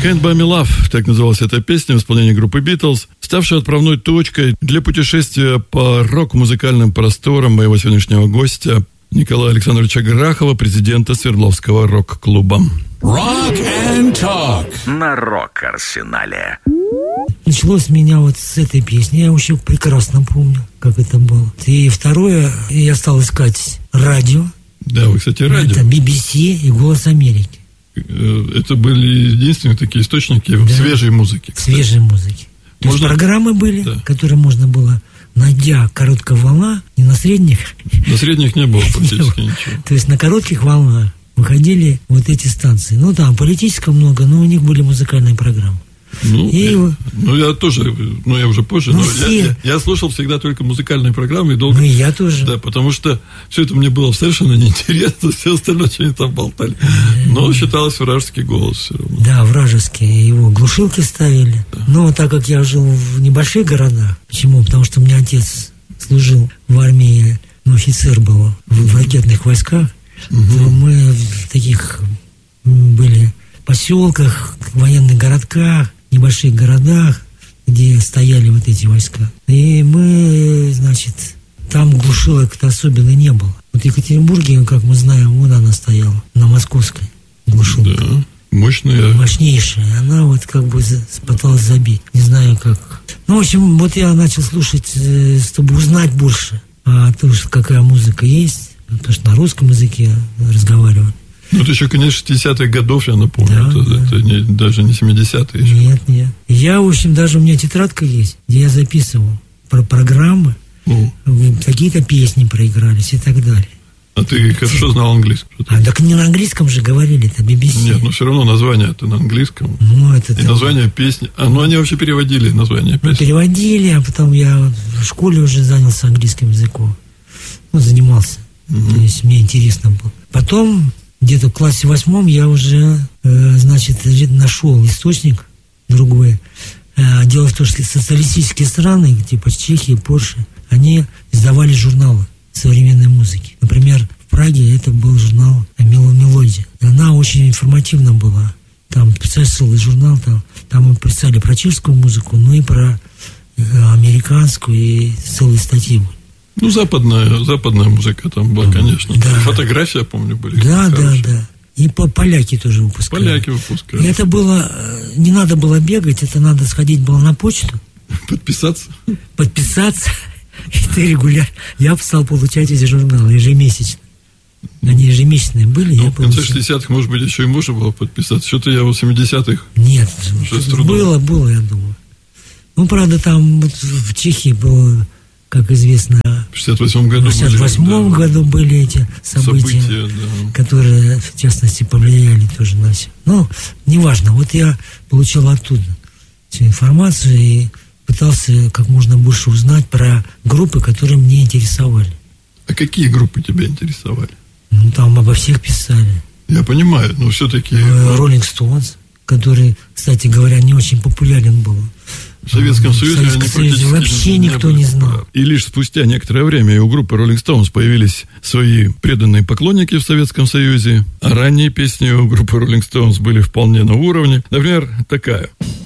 Can't Buy Me Love, так называлась эта песня в исполнении группы Beatles, ставшая отправной точкой для путешествия по рок-музыкальным просторам моего сегодняшнего гостя Николая Александровича Грахова, президента Свердловского рок-клуба. Rock and Talk на Рок-Арсенале. Началось меня вот с этой песни, я еще прекрасно помню, как это было. И второе, я стал искать радио. Да, вы, кстати, радио. Это BBC и «Голос Америки». Это были единственные такие источники свежей музыки. Свежей музыки. То есть программы были, которые можно было, найдя короткая волна, не на средних. На средних не было практически ничего. То есть на коротких волнах выходили вот эти станции. Ну, там политического много, но у них были музыкальные программы. Я тоже, я уже позже, но я слушал всегда только музыкальные программы и долго. Ну, и я тоже. Да, потому что все это мне было совершенно неинтересно, все остальное, что они там болтали. Но считалось вражеский голос все равно. Да, вражеский, его глушилки ставили. Да. Но так как я жил в небольших городах, почему? Потому что у меня отец служил в армии, офицер был в ракетных войсках, то мы в таких были поселках, военных городках, небольших городах, где стояли вот эти войска. И мы, там глушилок-то особенно не было. Вот в Екатеринбурге, как мы знаем, вон она стояла, на Московской глушилке. Да, мощная. Мощнейшая. Она вот как бы пыталась забить. Не знаю как. В общем, вот я начал слушать, чтобы узнать больше о том, какая музыка есть. Потому что на русском языке разговаривали. Это еще, конечно, 60-х годов, я напомню. Это даже не 70-е еще. Нет. Я, в общем, даже у меня тетрадка есть, где я записывал про программы, какие-то песни проигрались и так далее. А ты хорошо знал английский? Так не на английском же говорили, это BBC. Нет, но все равно название это на английском. И название песни. Они вообще переводили название песни. Переводили, а потом я в школе уже занялся английским языком. Занимался. То есть мне интересно было. Потом где-то в классе 8 я уже, нашел источник другой. Дело в том, что социалистические страны, типа Чехия, Польша, они издавали журналы современной музыки. Например, в Праге это был журнал «Мелодия». Она очень информативна была. Там целый журнал, там мы писали про чешскую музыку, но и про американскую, и целые статьи были. Западная музыка там была, конечно. Да. Фотографии, я помню, были. Да. И поляки тоже выпускали. Поляки выпускали. И это было, не надо было бегать, это надо сходить было на почту. Подписаться. И ты регулярно. Я стал получать эти журналы ежемесячно. Они ежемесячные были, я получал. В конце 60-х, может быть, еще и можно было подписаться. Что-то я в 80-х. Нет, было, я думаю. Правда, там в Чехии было, как известно, в 68 году были эти события, которые, в частности, повлияли тоже на все. Неважно. Вот я получил оттуда всю информацию и пытался как можно больше узнать про группы, которые мне интересовали. А какие группы тебя интересовали? Там обо всех писали. Я понимаю, но все-таки... Rolling Stones, который, кстати говоря, не очень популярен был. В Советском Союзе вообще никто не знал. И лишь спустя некоторое время у группы Rolling Stones появились свои преданные поклонники в Советском Союзе, а ранние песни у группы Rolling Stones были вполне на уровне. Например, такая.